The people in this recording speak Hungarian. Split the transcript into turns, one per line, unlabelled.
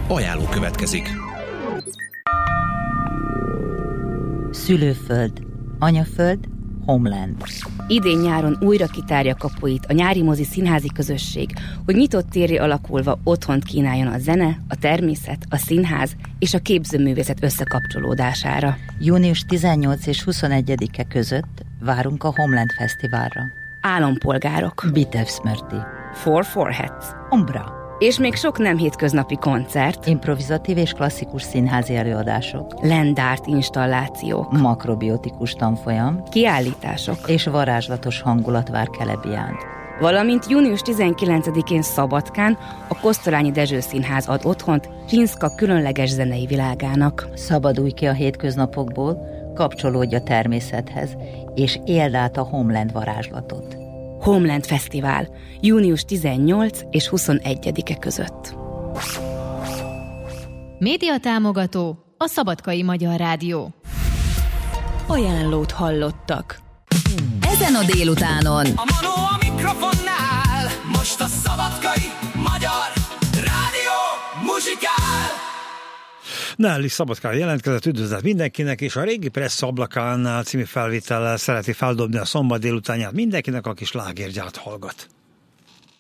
Ajánló következik.
Szülőföld, anyaföld, Homeland.
Idén-nyáron újra kitárja kapuit a nyári mozi színházi közösség, hogy nyitott térré alakulva otthont kínáljon a zene, a természet, a színház és a képzőművészet összekapcsolódására.
Június 18 és 21-e között várunk a Homeland Fesztiválra.
Állampolgárok.
Bitevsmörti.
Four Foreheads.
Umbra.
És még sok nem hétköznapi koncert.
Improvizatív és klasszikus színházi előadások.
Land-art installációk.
Makrobiotikus tanfolyam.
Kiállítások.
És varázslatos hangulat vár Kelebián.
Valamint június 19-én Szabadkán a Kosztolányi Dezső Színház ad otthont Csinszka különleges zenei világának.
Szabadulj ki a hétköznapokból, kapcsolódj a természethez, és éld át a Homeland varázslatot.
Homeland Fesztivál, június 18 és 21-e között.
Médiatámogató a Szabadkai Magyar Rádió.
Ajánlót hallottak. Ezen a délutánon
a Manó a mikrofonnál, most a Szabadkai Magyar Rádió muzsikál.
Nelly Szabadkán jelentkezett, üdvözlet mindenkinek, és a Régi Pressz ablakánál című felvétellel szereti feldobni a szombat délutánját mindenkinek, aki slágergyárt hallgat.